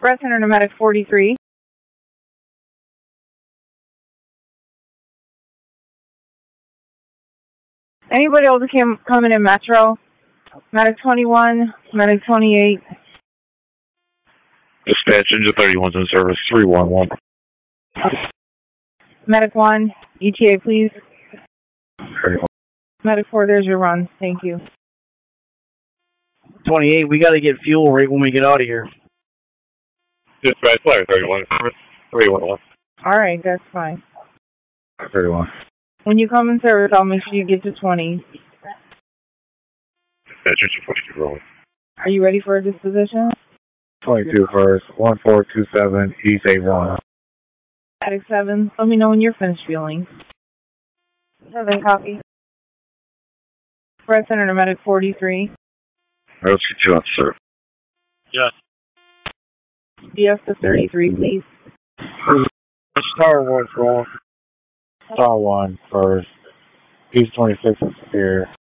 Breath Center to Medic 43. Anybody else coming in Metro? Medic 21, Medic 28. Dispatch, Engine 31's in service, 311. Medic 1, ETA, please. 31. Medic 4, there's your run. Thank you. 28, we got to get fuel right when we get out of here. Dispatch, 31, service, 311. All right, that's fine. 31. When you come in service, I'll make sure you get to 20. Dispatch, Engine 42 rolling. Are you ready for a disposition? 22 first, 1427, East 81. Medic 7, let me know when you're finished fueling. 7 copy. Breath Center to Medic 43. Let's get you on, sir. Yes. DS to 33, please. Star 1's rolling. Star 1 first. East 26 is here.